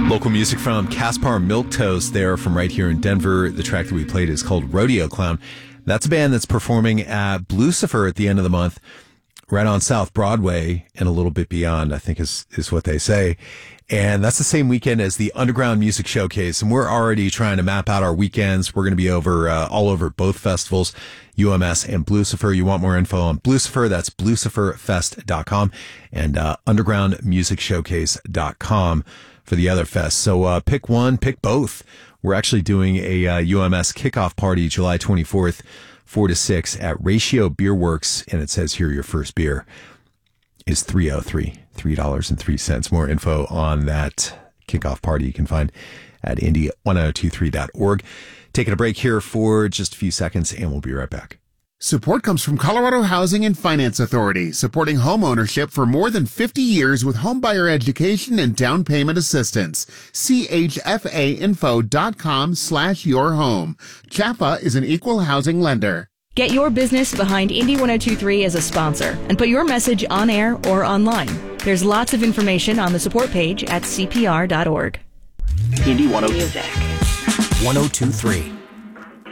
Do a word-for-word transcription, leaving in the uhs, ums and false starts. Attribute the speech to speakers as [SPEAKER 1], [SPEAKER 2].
[SPEAKER 1] Local music from Caspar Milquetoast there from right here in Denver. The track that we played is called Rodeo Clown. That's a band that's performing at Blucifer at the end of the month, right on South Broadway and a little bit beyond, I think is, is what they say. And that's the same weekend as the Underground Music Showcase. And we're already trying to map out our weekends. We're going to be over, uh, all over both festivals, U M S and Blucifer. You want more info on Blucifer? That's blucifer fest dot com and, uh, underground music showcase dot com for the other fests. So, uh, pick one, pick both. We're actually doing a, uh, U M S kickoff party July twenty-fourth, four to six at Ratio Beer Works. And it says here your first beer is three oh three, three dollars and three cents. More info on that kickoff party you can find at indy ten twenty-three dot org. Taking a break here for just a few seconds, and we'll be right back.
[SPEAKER 2] Support comes from Colorado Housing and Finance Authority, supporting home ownership for more than fifty years with homebuyer education and down payment assistance. C H F A info dot com slash your home. C H F A is an equal housing lender.
[SPEAKER 3] Get your business behind Indy ten twenty-three as a sponsor and put your message on air or online. There's lots of information on the support page at C P R dot org.
[SPEAKER 4] Indy ten twenty-three.